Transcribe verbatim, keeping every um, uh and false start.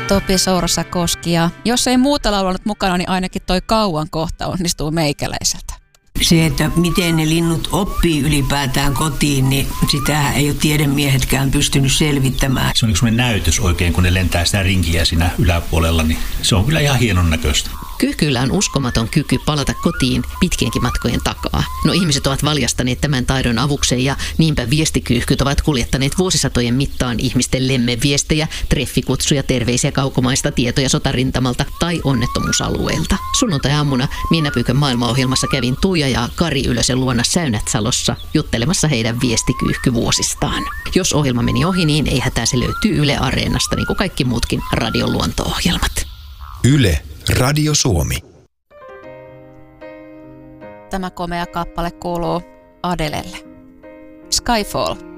Topi Sourasakoski, ja jos ei muuta laulanut mukana, niin ainakin toi kauan kohta onnistuu meikäläiseltä. Se, että miten ne linnut oppii ylipäätään kotiin, niin sitä ei ole tiedemiehetkään pystynyt selvittämään. Se on yksi näytös oikein, kun ne lentää sitä rinkiä siinä yläpuolella, niin se on kyllä ihan hienon näköistä. Kyyhkyillä on uskomaton kyky palata kotiin pitkienkin matkojen takaa. No ihmiset ovat valjastaneet tämän taidon avukseen ja niinpä viestikyyhkyt ovat kuljettaneet vuosisatojen mittaan ihmisten lemmenviestejä, treffikutsuja, terveisiä kaukomaista, tietoja sotarintamalta tai onnettomuusalueelta. Sunnuntai-aamuna Minäpyykön maailmaohjelmassa kävin Tuija ja Kari Ylösen luona Säynätsalossa juttelemassa heidän viestikyyhkyvuosistaan. Jos ohjelma meni ohi, niin ei hätää, se löytyy Yle Areenasta, niin kuin kaikki muutkin radion luonto-ohjelmat. Yle Radio Suomi. Tämä komea kappale kuuluu Adelelle. Skyfall.